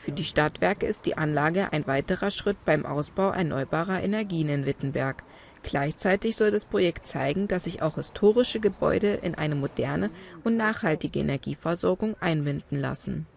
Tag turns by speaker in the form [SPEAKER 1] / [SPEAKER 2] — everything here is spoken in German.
[SPEAKER 1] Für die Stadtwerke ist die Anlage ein weiterer Schritt beim Ausbau erneuerbarer Energien in Wittenberg. Gleichzeitig soll das Projekt zeigen, dass sich auch historische Gebäude in eine moderne und nachhaltige Energieversorgung einbinden lassen.